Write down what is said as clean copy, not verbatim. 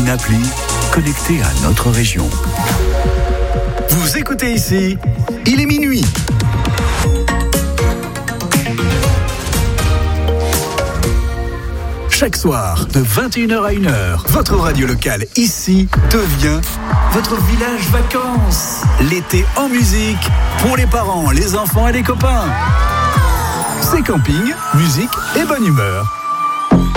une appli connectée à notre région. Vous écoutez ici, il est minuit. Chaque soir, de 21h à 1h, votre radio locale ici devient votre village vacances. L'été en musique, pour les parents, les enfants et les copains. C'est camping, musique et bonne humeur.